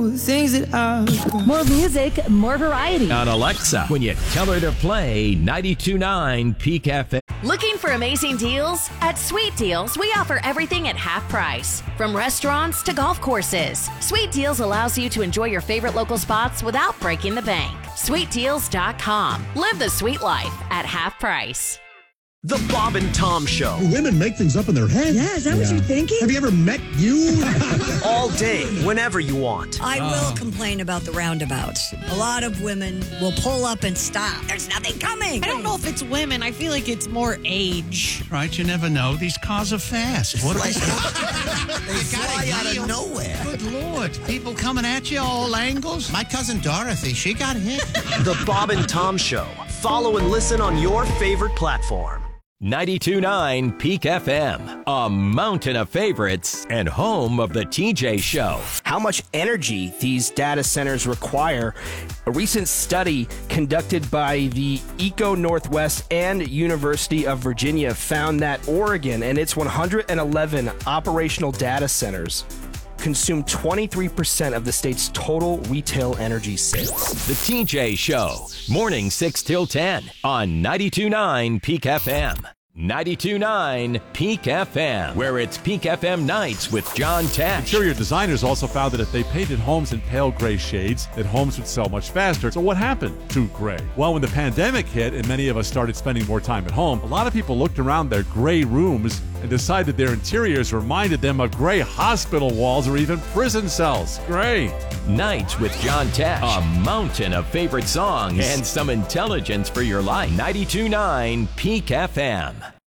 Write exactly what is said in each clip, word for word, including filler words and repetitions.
Things that are more music, more variety. On Alexa, when you tell her to play ninety-two point nine Peak F M. Looking for amazing deals? At Sweet Deals, we offer everything at half price. From restaurants to golf courses, Sweet Deals allows you to enjoy your favorite local spots without breaking the bank. sweet deals dot com. Live the sweet life at half price. The Bob and Tom Show. Women make things up in their head. Yeah, is that yeah. what you're thinking? Have you ever met you? All day, whenever you want. I oh. will complain about the roundabouts. A lot of women will pull up and stop. There's nothing coming. I don't know if it's women. I feel like it's more age. Right, you never know. These cars are fast. What like, they fly out of nowhere. Good Lord. People coming at you all angles. My cousin Dorothy, she got hit. The Bob and Tom Show. Follow and listen on your favorite platform. ninety-two point nine Peak F M, a mountain of favorites and home of the T J Show. How much energy these data centers require. A recent study conducted by the Eco Northwest and University of Virginia found that Oregon and its one hundred eleven operational data centers consume twenty-three percent of the state's total retail energy sales. The T J Show, morning six till ten on ninety-two point nine Peak F M. ninety-two point nine Peak F M, where it's Peak F M nights with John Tesh. Interior designers also found that if they painted homes in pale gray shades, that homes would sell much faster. So what happened to gray? Well, when the pandemic hit and many of us started spending more time at home, a lot of people looked around their gray rooms and decided their interiors reminded them of gray hospital walls or even prison cells. Gray. Nights with John Tesh, a mountain of favorite songs and some intelligence for your life. ninety-two point nine Peak F M.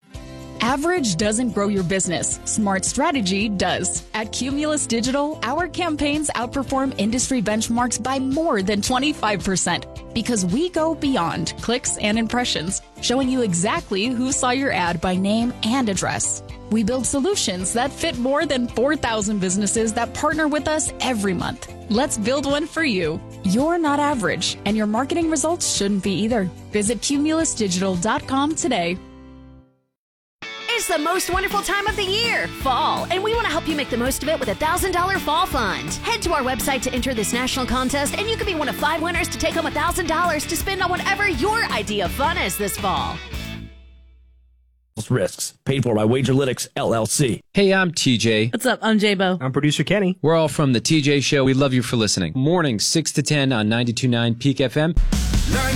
Average doesn't grow your business. Smart strategy does. At Cumulus Digital, our campaigns outperform industry benchmarks by more than twenty-five percent because we go beyond clicks and impressions, showing you exactly who saw your ad by name and address. We build solutions that fit more than four thousand businesses that partner with us every month. Let's build one for you. You're not average, and your marketing results shouldn't be either. Visit cumulus digital dot com today. It's the most wonderful time of the year, fall, and we want to help you make the most of it with a one thousand dollars fall fund. Head to our website to enter this national contest, and you could be one of five winners to take home one thousand dollars to spend on whatever your idea of fun is this fall. Risks. Paid for by Wagerlytics, L L C. Hey, I'm T J. What's up? I'm J-Bo. I'm producer Kenny. We're all from the T J Show. We love you for listening. Morning, six to ten on ninety-two point nine Peak F M.